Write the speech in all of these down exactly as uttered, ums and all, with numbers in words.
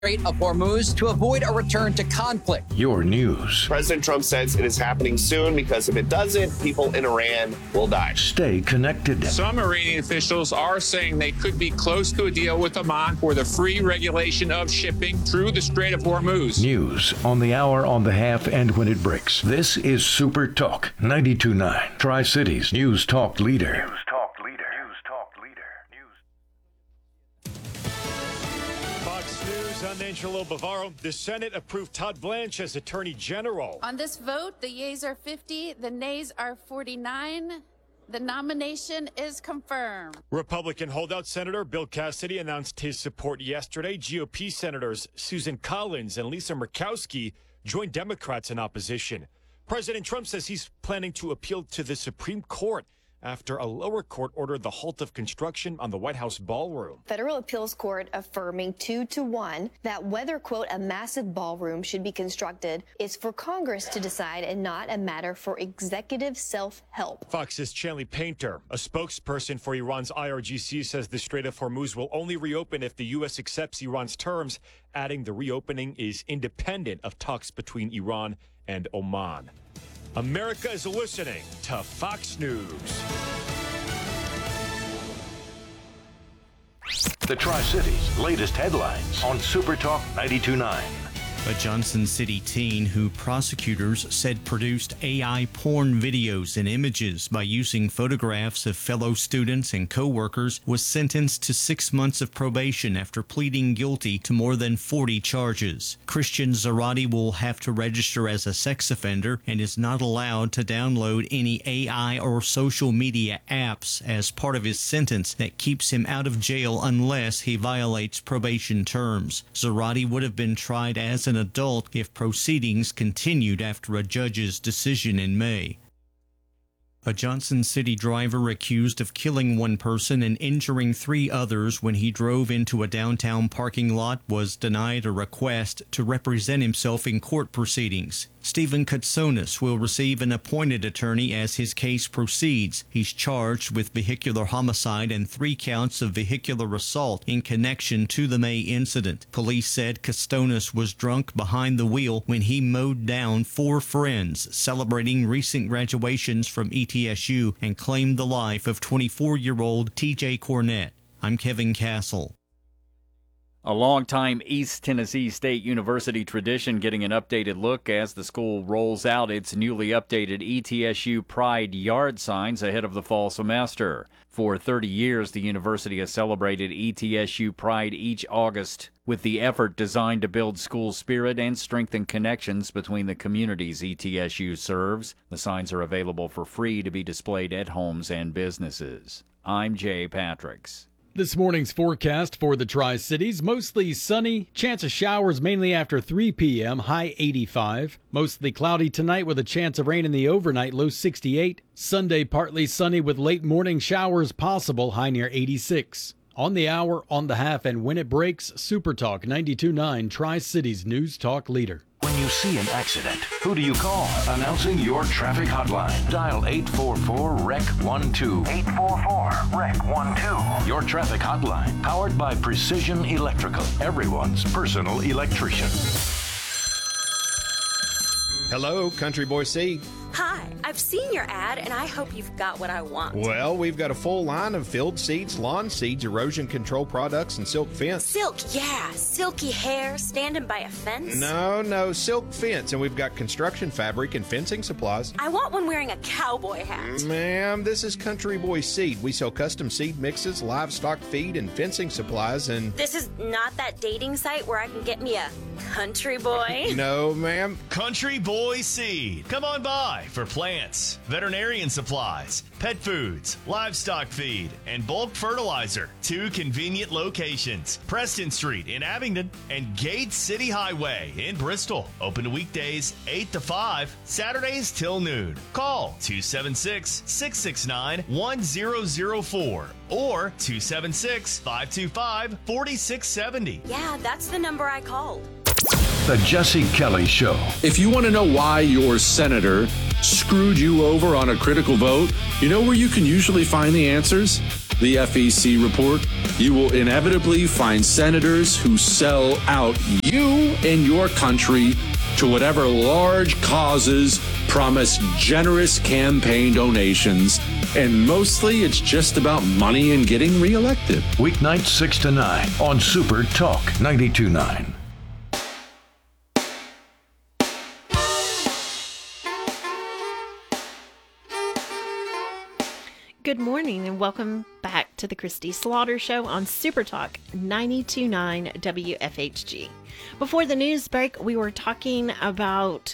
Strait of Hormuz to avoid a return to conflict. Your news. President Trump says it is happening soon because if it doesn't, people in Iran will die. Stay connected. Some Iranian officials are saying they could be close to a deal with Oman for the free regulation of shipping through the Strait of Hormuz. News on the hour, on the half, and when it breaks. This is Super Talk ninety-two point nine. Tri-Cities News Talk Leader. News Talk Leader. News Talk Leader. Fox News, I'm Angelo Bavaro. The Senate approved Todd Blanche as Attorney General. On this vote, the yeas are fifty, the nays are forty-nine. The nomination is confirmed. Republican holdout Senator Bill Cassidy announced his support yesterday. G O P Senators Susan Collins and Lisa Murkowski joined Democrats in opposition. President Trump says he's planning to appeal to the Supreme Court after a lower court ordered the halt of construction on the White House ballroom. Federal appeals court affirming two to one that whether, quote, a massive ballroom should be constructed is for Congress to decide and not a matter for executive self-help. Fox's Chanley Painter, a spokesperson for Iran's I R G C, says the Strait of Hormuz will only reopen if the U S accepts Iran's terms, adding the reopening is independent of talks between Iran and Oman. America is listening to Fox News. The Tri-Cities latest headlines on Super Talk ninety-two point nine. A Johnson City teen who prosecutors said produced A I porn videos and images by using photographs of fellow students and co-workers was sentenced to six months of probation after pleading guilty to more than forty charges. Christian Zarate will have to register as a sex offender and is not allowed to download any A I or social media apps as part of his sentence that keeps him out of jail unless he violates probation terms. Zarate would have been tried as an adult if proceedings continued after a judge's decision in May. A Johnson City driver accused of killing one person and injuring three others when he drove into a downtown parking lot was denied a request to represent himself in court proceedings. Stephen Katsonis will receive an appointed attorney as his case proceeds. He's charged with vehicular homicide and three counts of vehicular assault in connection to the May incident. Police said Katsonis was drunk behind the wheel when he mowed down four friends celebrating recent graduations from E T S U and claimed the life of twenty-four-year-old T J Cornett. I'm Kevin Castle. A longtime East Tennessee State University tradition getting an updated look as the school rolls out its newly updated E T S U Pride yard signs ahead of the fall semester. For thirty years, the university has celebrated E T S U Pride each August, with the effort designed to build school spirit and strengthen connections between the communities E T S U serves. The signs are available for free to be displayed at homes and businesses. I'm Jay Patricks. This morning's forecast for the Tri-Cities, mostly sunny, chance of showers mainly after three p.m., high eighty-five. Mostly cloudy tonight with a chance of rain in the overnight, low sixty-eight. Sunday, partly sunny with late morning showers possible, high near eighty-six. On the hour, on the half, and when it breaks, Super Talk ninety-two point nine, Tri-Cities News Talk Leader. When you see an accident, who do you call? Announcing your traffic hotline. Dial eight four four, R E C one two. eight four four, R E C one two. Your traffic hotline, powered by Precision Electrical, everyone's personal electrician. Hello, Country Boy Seed. Hi, I've seen your ad, and I hope you've got what I want. Well, we've got a full line of field seeds, lawn seeds, erosion control products, and silk fence. Silk, yeah. Silky hair standing by a fence. No, no, silk fence. And we've got construction fabric and fencing supplies. I want one wearing a cowboy hat. Ma'am, this is Country Boy Seed. We sell custom seed mixes, livestock feed, and fencing supplies, and... This is not that dating site where I can get me a country boy? No, ma'am. Country Boy Seed. Come on by for plants, veterinarian supplies, pet foods, livestock feed, and bulk fertilizer. Two convenient locations: Preston Street in Abingdon and Gate City Highway in Bristol. Open to weekdays eight to five, Saturdays till noon. Call two seven six, six six nine, one zero zero four or two seven six, five two five, four six seven zero. Yeah, that's the number I called. The Jesse Kelly Show. If you want to know why your senator screwed you over on a critical vote, you know where you can usually find the answers? the F E C report, you will inevitably find senators who sell out you and your country to whatever large causes, promise generous campaign donations, and mostly it's just about money and getting reelected. Weeknights six to nine on Super Talk ninety-two point nine. Good morning and welcome back to the Christy Slaughter Show on Super Talk ninety-two point nine W F H G. Before the news break, we were talking about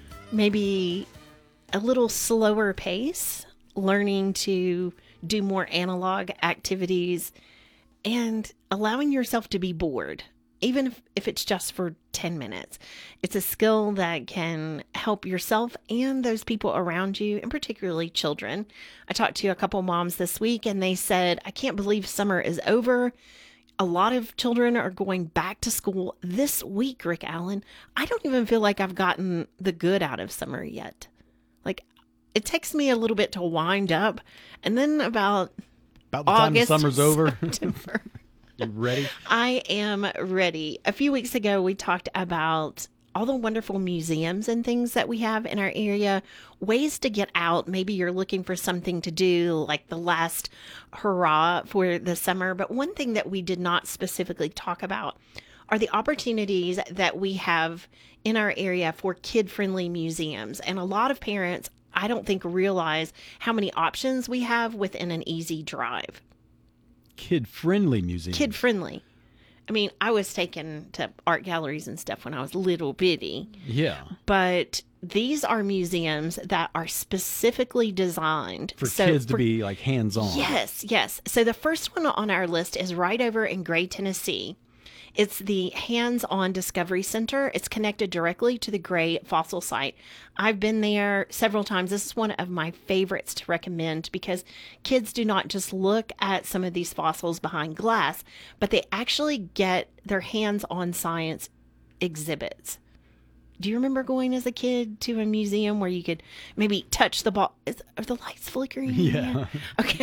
maybe a little slower pace, learning to do more analog activities, and allowing yourself to be bored, even if, if it's just for ten minutes. It's a skill that can help yourself and those people around you, and particularly children. I talked to a couple moms this week, and they said, I can't believe summer is over. A lot of children are going back to school this week, Rick Allen. I don't even feel like I've gotten the good out of summer yet. Like, it takes me a little bit to wind up, and then about About the August, time the summer's over. September, You ready? I am ready. A few weeks ago, we talked about all the wonderful museums and things that we have in our area, ways to get out. Maybe you're looking for something to do, like the last hurrah for the summer. But one thing that we did not specifically talk about are the opportunities that we have in our area for kid-friendly museums. And a lot of parents, I don't think, realize how many options we have within an easy drive. Kid-friendly museum. Kid-friendly. I mean, I was taken to art galleries and stuff when I was little bitty. Yeah. But these are museums that are specifically designed For so kids to for- be like hands-on. Yes, yes. So the first one on our list is right over in Gray, Tennessee. It's the Hands-On Discovery Center. It's connected directly to the Gray fossil site. I've been there several times. This is one of my favorites to recommend because kids do not just look at some of these fossils behind glass, but they actually get their hands on science exhibits. Do you remember going as a kid to a museum where you could maybe touch the ball? Is, are the lights flickering? Yeah. Okay.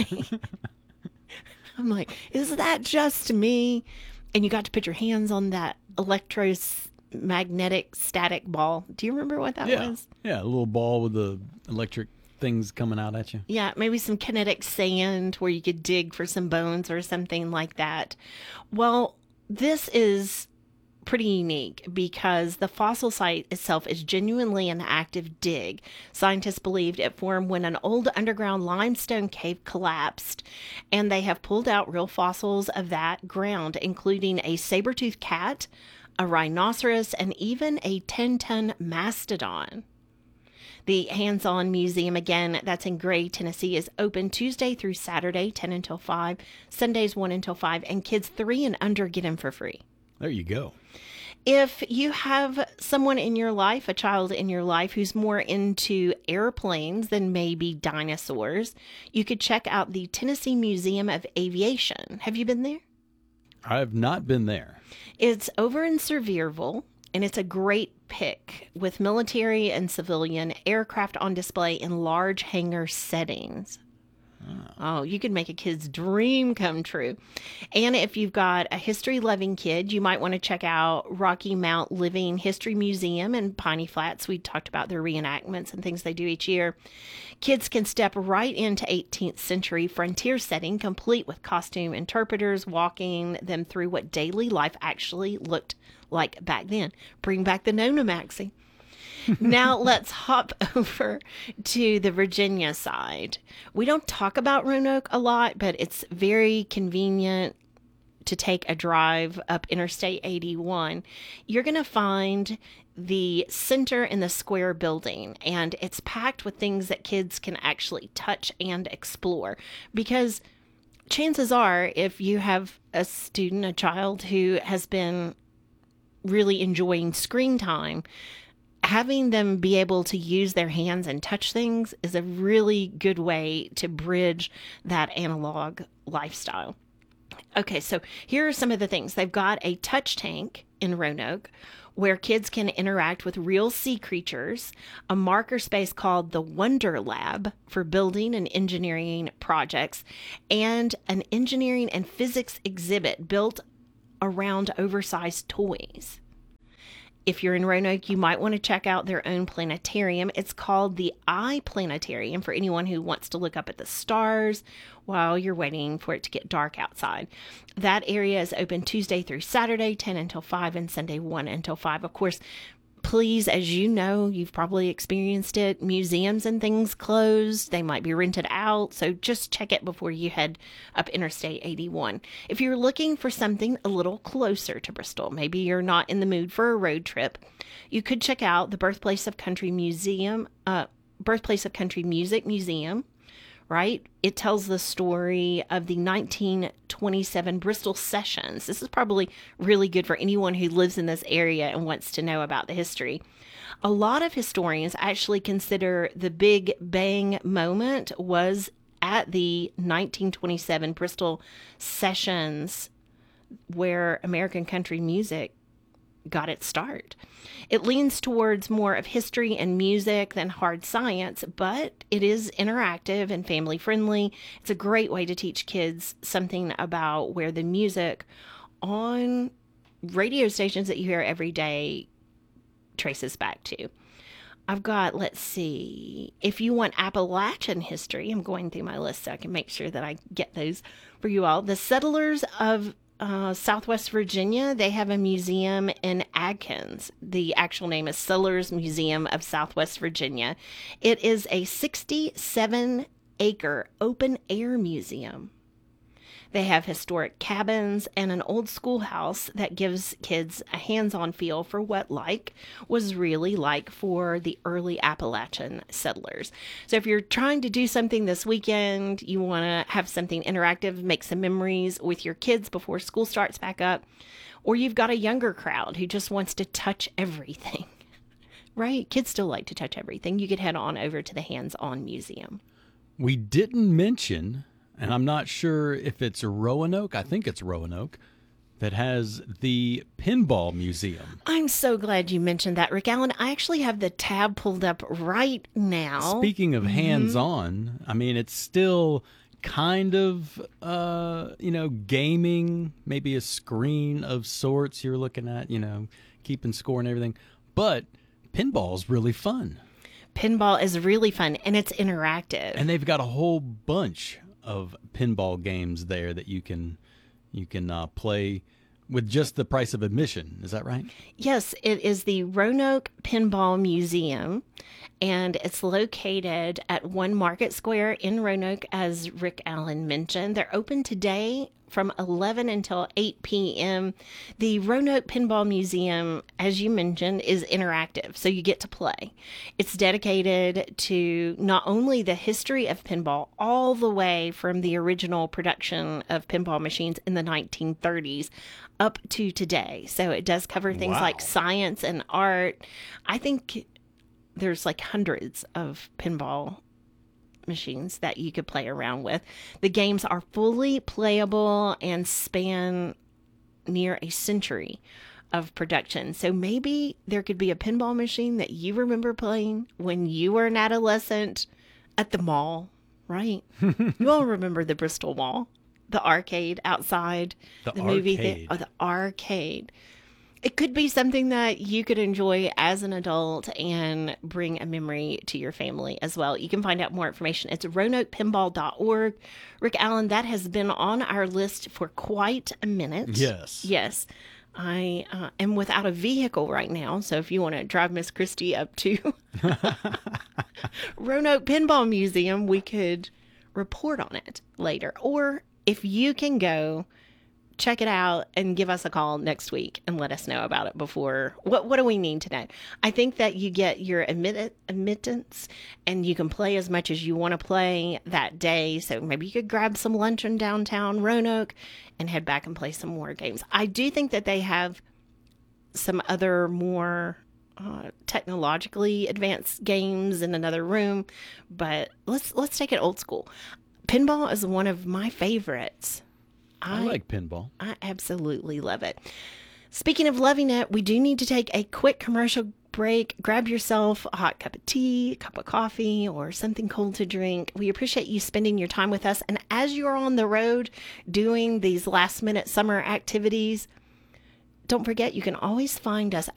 I'm like, is that just me? And you got to put your hands on that electromagnetic static ball. Do you remember what that yeah. was? Yeah, a little ball with the electric things coming out at you. Yeah, maybe some kinetic sand where you could dig for some bones or something like that. Well, this is pretty unique because the fossil site itself is genuinely an active dig. Scientists believed it formed when an old underground limestone cave collapsed, and they have pulled out real fossils of that ground, including a saber-toothed cat, a rhinoceros, and even a ten-ton mastodon. The Hands-On Museum, again, that's in Gray, Tennessee, is open Tuesday through Saturday, ten until five, Sundays one until five, and kids three and under get in for free. There you go. If you have someone in your life, a child in your life who's more into airplanes than maybe dinosaurs, you could check out the Tennessee Museum of Aviation. Have you been there? I have not been there. It's over in Sevierville, and it's a great pick with military and civilian aircraft on display in large hangar settings. Oh, you could make a kid's dream come true. And if you've got a history-loving kid, you might want to check out Rocky Mount Living History Museum in Piney Flats. We talked about their reenactments and things they do each year. Kids can step right into eighteenth century frontier setting, complete with costume interpreters walking them through what daily life actually looked like back then. Bring back the Nona Maxie. Now let's hop over to the Virginia side. We don't talk about Roanoke a lot, but it's very convenient to take a drive up Interstate eighty-one. You're going to find the Center in the Square building, and it's packed with things that kids can actually touch and explore. Because chances are, if you have a student, a child who has been really enjoying screen time, having them be able to use their hands and touch things is a really good way to bridge that analog lifestyle. Okay, so here are some of the things. They've got a touch tank in Roanoke, where kids can interact with real sea creatures, a marker space called the Wonder Lab for building and engineering projects, and an engineering and physics exhibit built around oversized toys. If you're in Roanoke, you might want to check out their own planetarium. It's called the Eye Planetarium for anyone who wants to look up at the stars while you're waiting for it to get dark outside. That area is open Tuesday through Saturday, ten until five, and Sunday, one until five. Of course, please, as you know, you've probably experienced it, museums and things closed. They might be rented out, so just check it before you head up Interstate eighty-one. If you're looking for something a little closer to Bristol, maybe you're not in the mood for a road trip, you could check out the Birthplace of Country Museum, uh, Birthplace of Country Music Museum. Right? It tells the story of the nineteen twenty-seven Bristol Sessions. This is probably really good for anyone who lives in this area and wants to know about the history. A lot of historians actually consider the Big Bang moment was at the nineteen twenty-seven Bristol Sessions, where American country music got its start. It leans towards more of history and music than hard science, but it is interactive and family friendly. It's a great way to teach kids something about where the music on radio stations that you hear every day traces back to. I've got, let's see, if you want Appalachian history, I'm going through my list so I can make sure that I get those for you all. The Settlers of Uh, Southwest Virginia, they have a museum in Adkins. The actual name is Settlers Museum of Southwest Virginia. It is a sixty-seven acre open air museum. They have historic cabins and an old schoolhouse that gives kids a hands-on feel for what like was really like for the early Appalachian settlers. So if you're trying to do something this weekend, you want to have something interactive, make some memories with your kids before school starts back up, or you've got a younger crowd who just wants to touch everything, right? Kids still like to touch everything. You could head on over to the Hands-On Museum. We didn't mention, and I'm not sure if it's Roanoke, I think it's Roanoke, that has the Pinball Museum. I'm so glad you mentioned that, Rick Allen. I actually have the tab pulled up right now. Speaking of Mhm. hands-on, I mean, it's still kind of, uh, you know, gaming, maybe a screen of sorts you're looking at, you know, keeping score and everything. But pinball's really fun. Pinball is really fun, and it's interactive. And they've got a whole bunch of pinball games there that you can you can uh, play with just the price of admission. Is that right? Yes, it is the Roanoke Pinball Museum, and it's located at One Market Square in Roanoke, as Rick Allen mentioned. They're open today from eleven until eight p.m. The Roanoke Pinball Museum, as you mentioned, is interactive, so you get to play. It's dedicated to not only the history of pinball, all the way from the original production of pinball machines in the nineteen thirties up to today. So it does cover things Wow. like science and art. I think there's like hundreds of pinball machines that you could play around with. The games are fully playable and span near a century of production. So maybe there could be a pinball machine that you remember playing when you were an adolescent at the mall, right? You all remember the Bristol Mall, the arcade outside, The movie arcade. thea- oh, the arcade. It could be something that you could enjoy as an adult and bring a memory to your family as well. You can find out more information. It's roanoke pinball dot org. Rick Allen, that has been on our list for quite a minute. Yes. Yes. I uh, am without a vehicle right now, so if you want to drive Miss Christie up to Roanoke Pinball Museum, we could report on it later. Or if you can go, check it out and give us a call next week and let us know about it before. What what do we need to know? I think that you get your admit, admittance and you can play as much as you want to play that day. So maybe you could grab some lunch in downtown Roanoke and head back and play some more games. I do think that they have some other more uh, technologically advanced games in another room, but let's let's take it old school. Pinball is one of my favorites. I like pinball. I absolutely love it. Speaking of loving it, we do need to take a quick commercial break. Grab yourself a hot cup of tea, a cup of coffee, or something cold to drink. We appreciate you spending your time with us. And as you're on the road doing these last minute summer activities, don't forget you can always find us